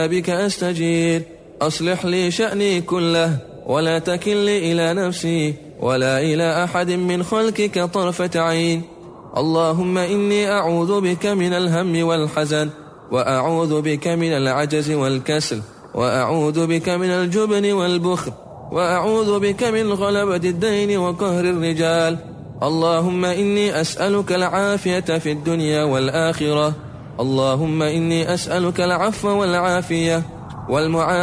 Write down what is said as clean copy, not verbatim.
بك أستجير. أصلح لي شأني كله ولا تكلني إلى نفسي ولا إلى أحد من خلقك طرفة عين. اللهم إني أعوذ بك من الهم والحزن، وأعوذ بك من العجز والكسل، وأعوذ بك من الجبن والبخل، وأعوذ بك من غلبة الدين وقهر الرجال. اللهم إني أسألك العافية في الدنيا والآخرة. اللهم إني أسألك العفو والعافية والمعافية